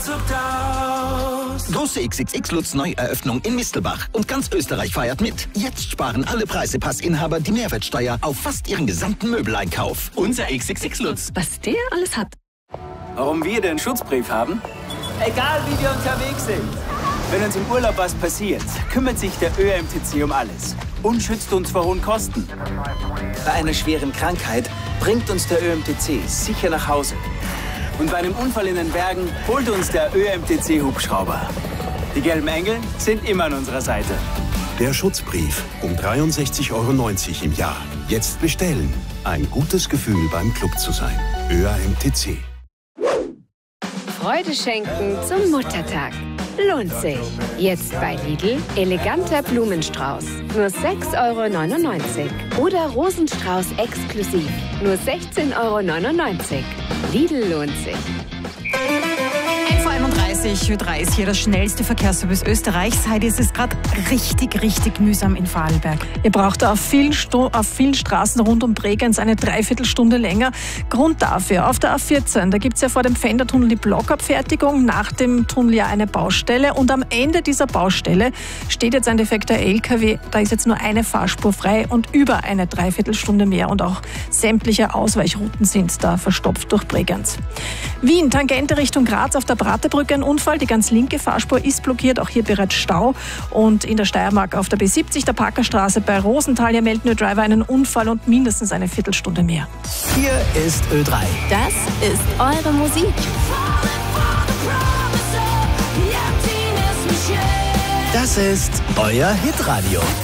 Große XXX-Lutz-Neueröffnung in Mistelbach. Und ganz Österreich feiert mit. Jetzt sparen alle Preisepassinhaber die Mehrwertsteuer auf fast ihren gesamten Möbeleinkauf. Unser XXX-Lutz. Was der alles hat. Warum wir den Schutzbrief haben? Egal wie wir unterwegs sind. Wenn uns im Urlaub was passiert, kümmert sich der ÖMTC um alles und schützt uns vor hohen Kosten. Bei einer schweren Krankheit bringt uns der ÖMTC sicher nach Hause. Und bei einem Unfall in den Bergen holt uns der ÖMTC-Hubschrauber. Die gelben Engel sind immer an unserer Seite. Der Schutzbrief um 63,90 € im Jahr. Jetzt bestellen. Ein gutes Gefühl beim Club zu sein. ÖMTC. Freude schenken zum Muttertag. Lohnt sich. Jetzt bei Lidl eleganter Blumenstrauß. Nur 6,99 €. Oder Rosenstrauß exklusiv. Nur 16,99 €. Lidl lohnt sich. 11:31 Uhr, Ö3 ist hier das schnellste Verkehrsservice Österreichs. Heute ist es gerade richtig mühsam in Vorarlberg. Ihr braucht auf vielen Straßen rund um Bregenz eine Dreiviertelstunde länger. Grund dafür, auf der A14, da gibt es ja vor dem Pfändertunnel die Blockabfertigung, nach dem Tunnel ja eine Baustelle und am Ende dieser Baustelle steht jetzt ein defekter LKW. Da ist jetzt nur eine Fahrspur frei und über eine Dreiviertelstunde mehr und auch sämtliche Ausweichrouten sind da verstopft durch Bregenz. Wien, Tangente Richtung Graz auf der Bratebrücke ein Unfall. Die ganz linke Fahrspur ist blockiert, auch hier bereits Stau. Und in der Steiermark auf der B70, der Packerstraße bei Rosenthal, hier melden nur Driver einen Unfall und mindestens eine Viertelstunde mehr. Hier ist Ö3. Das ist eure Musik. Das ist euer Hitradio.